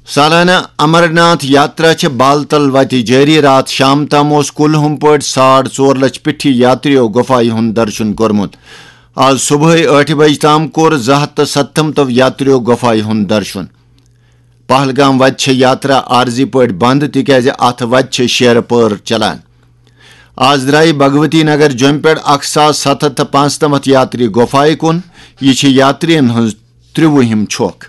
سالانہ امرناتھ یاترا چھ بالتل وتہ جاری رات شام تام کلہم پٲٹھۍ 4.5 لچھ پٹھی یاتریو گفائی ہند درشن کورمت. آج صبح 8 بجے تام کور 297 یاتریو گفائی ہند درشن. پہلگام وتہ یاترا عارضی پٲٹھۍ بند تکیازِ اتھ وتہ شیر پٲر چلان. آج درائے بھگوتی نگر جوم پہ 1795 یاتری گفائی کن. یہ یاترین ہز 30 چھوک.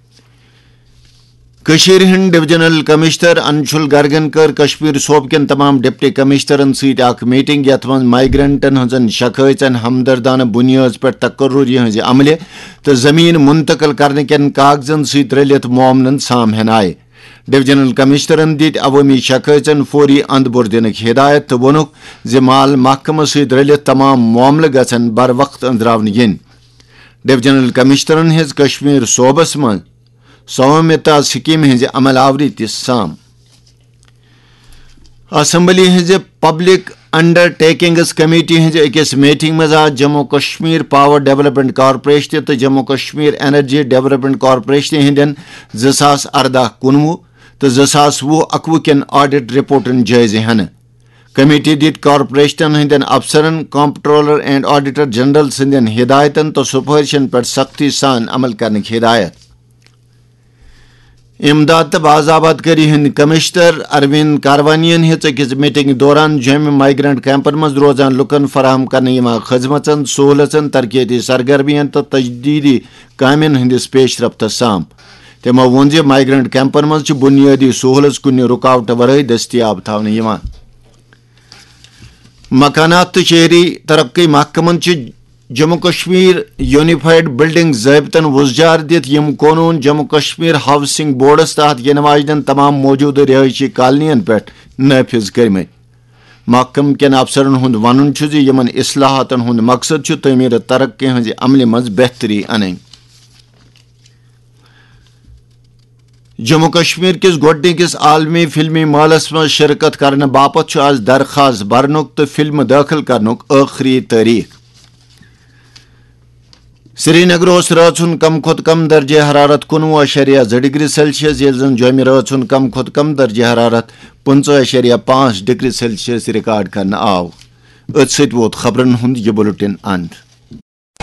کشیر ہند ڈویژنل کمشنر انشل گرگن کر کشمیر صوبہ کن تمام ڈپٹی کمشنرن ست اخ میٹنگ یت من مائیگرنٹن ہزن شکایتن ہمدردانہ بنیاد پہ تقرری ہز عملہ تو زمین منتقل کرنے کن کاغذن ست رلت معاملن سامہن آئے. ڈویژنل کمشنرن دت عوامی شکایتن فوری اندبر دنک ہدایت تو وونک زِ مال محکمہ ست رلت تمام معاملہ گژھن بر وقت أنزراونہ ین. ڈویژنل کمشنرن ہز کشمیر صوبس من سوامتا سکیم ہز عمل آوری تہ سام. Assembly his public under ٹیکنگز committee his اکس میٹنگ مز آج Jammu Kashmir power development corporation تو Jammu Kashmir energy development corporation ہندین 2018-19 تو 2020-21 کن آڈٹ رپورٹن جائزہ ہنہ. کمیٹی دت کارپوریشن ہندین افسرن کمپٹرولر اینڈ آڈیٹر جنرل سندین ہدایتن تو سفارشن پر سختی سان عمل کرنے ہدایت. امداد تو باضابط کری ہند کمشنر اروند کاروانین ہز اکس میٹنگ دوران جوم مائیگرنٹ کیمپن مز روزان لکن فراہم کرنے خدمتن سہولتن ترقیتی سرگرمین تو تجدیدی کامین ہندس پیش رفت سام. تمو وون زِ مائیگرنٹ کیمپن مز بنیادی سہولت کن رکاوٹ ورائے دستیاب تھونہ. مکانات تو شہری ترقی محکمن جموں کشمیر یونیفائڈ بلڈنگ ضابطن وزجار دت یم قانون جموں کشمیر ہاؤسنگ بورڈس تحت ین واجن تمام موجودہ رہائشی کالنین پہ نافذ کرمت. محکم کن افسرن ہند ون یمن اصلاحاتن ہند مقصد تعمیر ترقی ہز عمل مز بہتری ان. جموں کشمیر کس گۄڈنِکس عالمی فلمی مالس مز شرکت کرنے باپت آج درخواست برنک تو فلم داخل کرنک آخری تاریخ. سری نگر رات کم کھت کم درجہ حرارت 19.2 ڈگری سیلسیس یل زن جومہ رات کم کھت کم درجہ حرارت 15.5 ڈگری سیلسیس ریکارڈ کرنا آو. ات ست ووت خبرن ہند یہ بلٹن اند.